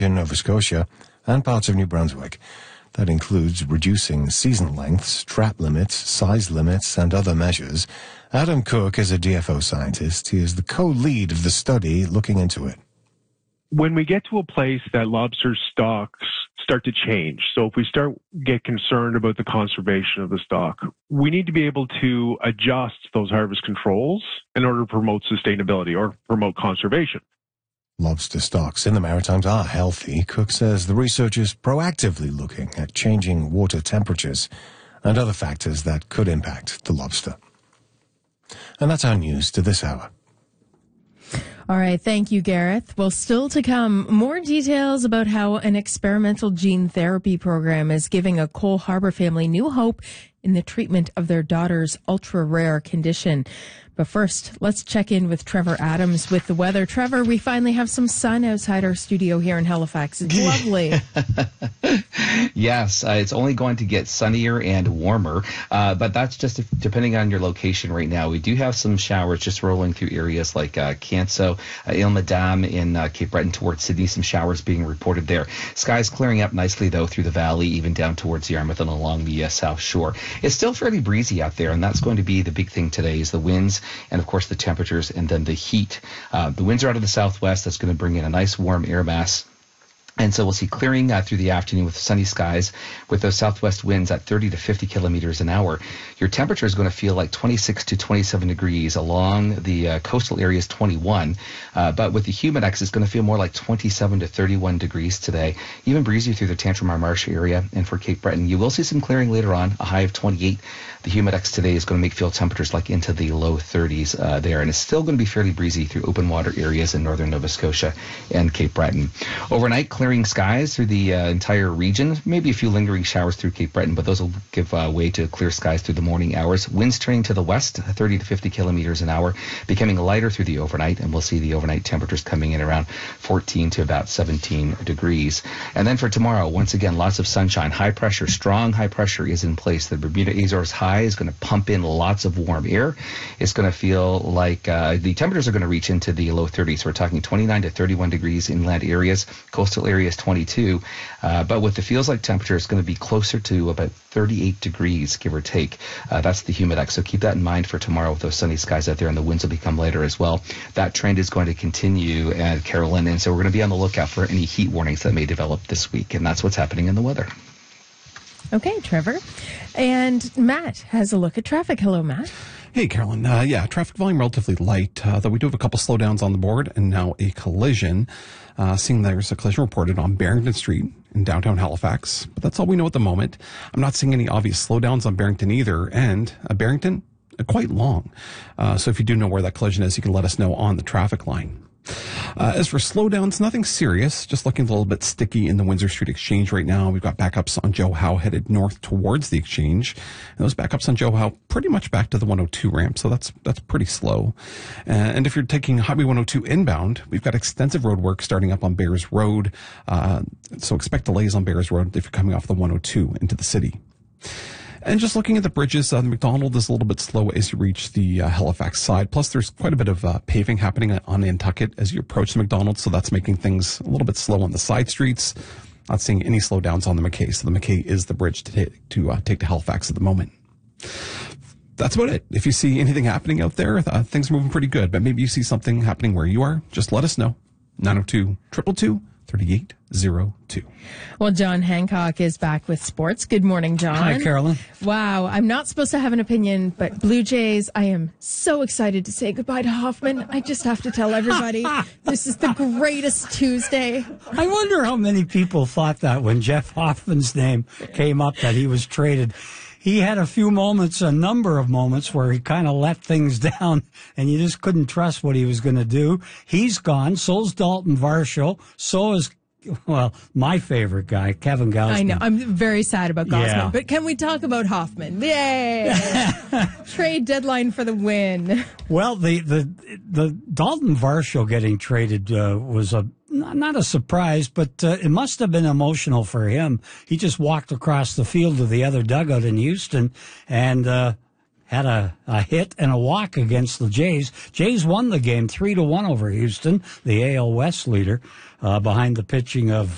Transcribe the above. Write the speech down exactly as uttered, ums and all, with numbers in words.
in Nova Scotia and parts of New Brunswick. That includes reducing season lengths, trap limits, size limits, and other measures. Adam Cook is a D F O scientist. He is the co-lead of the study looking into it. When we get to a place that lobster stocks start to change, so if we start get concerned about the conservation of the stock, we need to be able to adjust those harvest controls in order to promote sustainability or promote conservation. Lobster stocks in the Maritimes are healthy. Cook says the research is proactively looking at changing water temperatures and other factors that could impact the lobster. And that's our news to this hour. All right. Thank you, Gareth. Well, still to come, more details about how an experimental gene therapy program is giving a Cole Harbour family new hope in the treatment of their daughter's ultra-rare condition. But first, let's check in with Trevor Adams with the weather. Trevor, we finally have some sun outside our studio here in Halifax. It's lovely. Yes, uh, it's only going to get sunnier and warmer, uh, but that's just if, depending on your location right now. We do have some showers just rolling through areas like uh, Canso, uh, Ile Madame in uh, Cape Breton towards Sydney. Some showers being reported there. Skies clearing up nicely, though, through the valley, even down towards Yarmouth and along the uh, south shore. It's still fairly breezy out there, and that's going to be the big thing today is the winds and, of course, the temperatures and then the heat. Uh, the winds are out of the southwest. That's going to bring in a nice warm air mass. And so we'll see clearing uh, through the afternoon with sunny skies with those southwest winds at thirty to fifty kilometers an hour. Your temperature is going to feel like twenty-six to twenty-seven degrees. Along the uh, coastal areas, twenty-one. Uh, but with the humidex, it's going to feel more like twenty-seven to thirty-one degrees today. Even breezy through the Tantramar Marsh area. And for Cape Breton, you will see some clearing later on, a high of twenty-eight. The humidex today is going to make feel temperatures like into the low thirties uh, there. And it's still going to be fairly breezy through open water areas in northern Nova Scotia and Cape Breton. Overnight, clearing skies through the uh, entire region. Maybe a few lingering showers through Cape Breton, but those will give uh, way to clear skies through the morning hours. Winds turning to the west, thirty to fifty kilometers an hour, becoming lighter through the overnight, and we'll see the overnight temperatures coming in around fourteen to about seventeen degrees. And then for tomorrow, once again, lots of sunshine. High pressure, strong high pressure is in place. The Bermuda Azores high is going to pump in lots of warm air. It's going to feel like uh, the temperatures are going to reach into the low thirties. So we're talking twenty-nine to thirty-one degrees inland areas, coastal areas twenty-two. Uh, but with the feels like temperature, it's going to be closer to about thirty-eight degrees, give or take. Uh, that's the humidex. So keep that in mind for tomorrow with those sunny skies out there, and the winds will become lighter as well. That trend is going to continue, uh, Carolyn, and so we're going to be on the lookout for any heat warnings that may develop this week, and that's what's happening in the weather. Okay, Trevor. And Matt has a look at traffic. Hello, Matt. Hey, Carolyn. Uh, yeah, traffic volume relatively light, uh, though we do have a couple slowdowns on the board and now a collision. Uh, seeing there's a collision reported on Barrington Street in downtown Halifax, but that's all we know at the moment. I'm not seeing any obvious slowdowns on Barrington either, and uh, Barrington, uh, quite long. Uh, so if you do know where that collision is, you can let us know on the traffic line. Uh, as for slowdowns, nothing serious, just looking a little bit sticky in the Windsor Street Exchange right now. We've got backups on Joe Howe headed north towards the Exchange. And those backups on Joe Howe pretty much back to the one oh two ramp, so that's that's pretty slow. Uh, and if you're taking Highway one oh two inbound, we've got extensive road work starting up on Bears Road, uh, so expect delays on Bears Road if you're coming off the one oh two into the city. And just looking at the bridges, uh, the McDonald is a little bit slow as you reach the uh, Halifax side. Plus, there's quite a bit of uh, paving happening on Nantucket as you approach the McDonald, so that's making things a little bit slow on the side streets. Not seeing any slowdowns on the McKay, so the McKay is the bridge to take to, uh, take to Halifax at the moment. That's about it. If you see anything happening out there, uh, things are moving pretty good, but maybe you see something happening where you are, just let us know. nine oh two, two two two, thirty-eight oh two. Well, John Hancock is back with sports. Good morning, John. Hi, Carolyn. Wow, I'm not supposed to have an opinion, but Blue Jays, I am so excited to say goodbye to Hoffman. I just have to tell everybody this is the greatest Tuesday. I wonder how many people thought that when Jeff Hoffman's name came up that he was traded. He had a few moments, a number of moments, where he kind of let things down, and you just couldn't trust what he was going to do. He's gone. So's Dalton Varsho. So is, well, my favorite guy, Kevin Gausman. I know. I'm very sad about Gausman, Yeah. but can we talk about Hoffman? Yay! Trade deadline for the win. Well, the the the Dalton Varsho getting traded uh, was a not a surprise, but uh, it must have been emotional for him. He just walked across the field to the other dugout in Houston and uh, had a, a hit and a walk against the Jays. Jays won the game three to one over Houston, the A L West leader, uh, behind the pitching of